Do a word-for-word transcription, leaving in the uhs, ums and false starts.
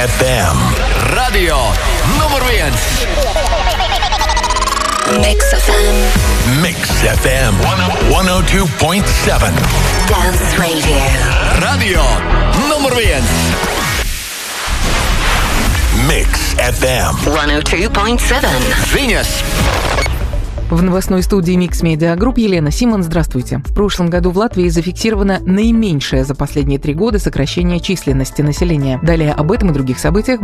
эф эм. Radio numur viens. Mix эф эм. Mix эф эм сто два и семь. Dance Radio. Radio numur viens. Mix эф эм сто два и семь. Ziņas. В новостной студии Mix Media Group Елена Симон. Здравствуйте. В прошлом году в Латвии зафиксировано наименьшее за последние три года сокращение численности населения. Далее об этом и других событиях